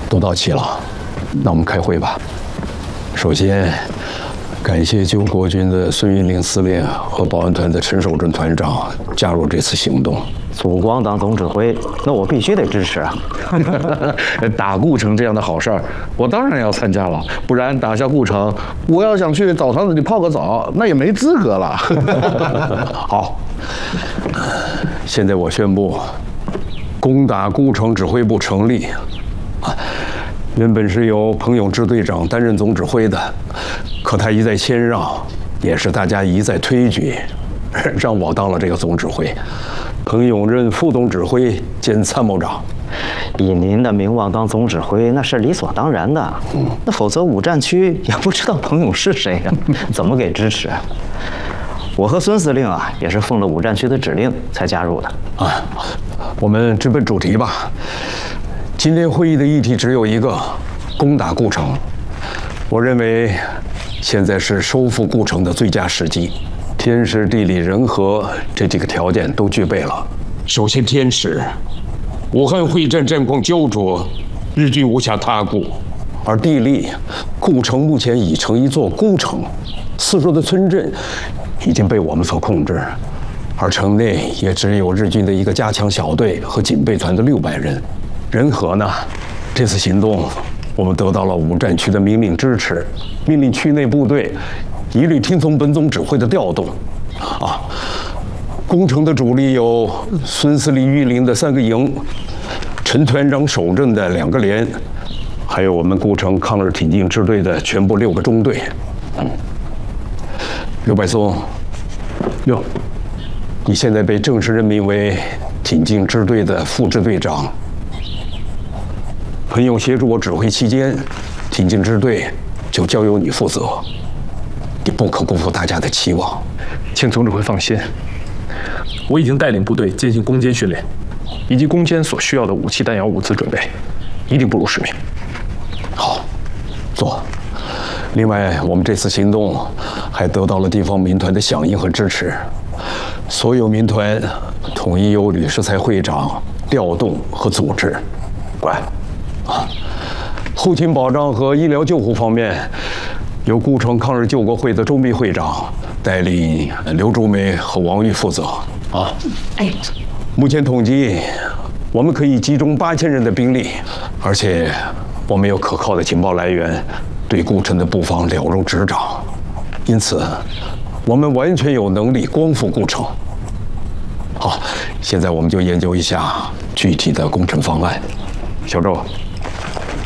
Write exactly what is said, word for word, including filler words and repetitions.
都到齐了，那我们开会吧。首先，感谢救国军的孙运令司令和保安团的陈守正团长加入这次行动。 祖光当总指挥，那我必须得支持啊！ 打顾城这样的好事儿，我当然要参加了。不然打下顾城，我要想去澡堂子里泡个澡，那也没资格了。 好，现在我宣布，攻打顾城指挥部成立。原本是由彭勇支队长担任总指挥的，可他一再谦让，也是大家一再推举，让我当了这个总指挥。彭勇任副总指挥兼参谋长。 以您的名望当总指挥，那是理所当然的。嗯、那否则五战区也不知道彭勇是谁呀、啊，怎么给支持？我和孙司令啊，也是奉了五战区的指令才加入的。 啊，我们直奔主题吧。今天会议的议题只有一个：攻打顾城。我认为，现在是收复顾城的最佳时机。天时、地利、人和这几个条件都具备了。 首先，天时，武汉会战战况焦灼，日军无暇他顾； 而地利，顾城目前已成一座孤城，四周的村镇已经被我们所控制，而城内也只有日军的一个加强小队和警备团的六百人。人和呢？这次行动，我们得到了五战区的明令支持，命令区内部队一律听从本总指挥的调动。啊，攻城的主力有孙司令御领的三个营，陈团长守镇的两个连，还有我们顾城抗日挺进支队的全部六个中队。嗯，刘柏松，哟，你现在被正式任命为挺进支队的副支队长。彭勇协助我指挥期间，挺进支队就交由你负责。你不可辜负大家的期望。 请总指挥放心，我已经带领部队进行攻坚训练，以及攻坚所需要的武器弹药物资准备，一定不辱使命。 好，做。另外，我们这次行动还得到了地方民团的响应和支持，所有民团统一由吕世才会长调动和组织。乖，啊，后勤保障和医疗救护方面，由顾城抗日救国会的周密会长带领刘竹梅和王玉负责。啊，哎，目前统计，我们可以集中八千人的兵力，而且我们有可靠的情报来源，对顾城的布防了如指掌，因此，我们完全有能力光复顾城。好，现在我们就研究一下具体的工程方案。小周，